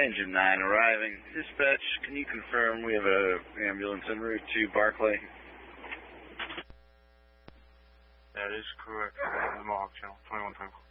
Engine 9 arriving. Dispatch, can you confirm we have an ambulance en route to Barclay? That is correct. The Mohawk Channel, 21 time.